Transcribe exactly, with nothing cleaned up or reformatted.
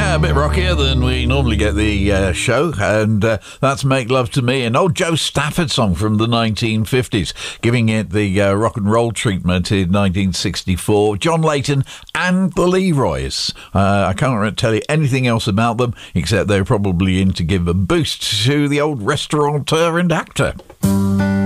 Yeah, a bit rockier than we normally get the uh, show, and uh, that's Make Love to Me, an old Joe Stafford song from the nineteen fifties, giving it the uh, rock and roll treatment in nineteen sixty-four. John Layton and the Leroys. Uh, I can't tell you anything else about them, except they're probably in to give a boost to the old restaurateur and actor.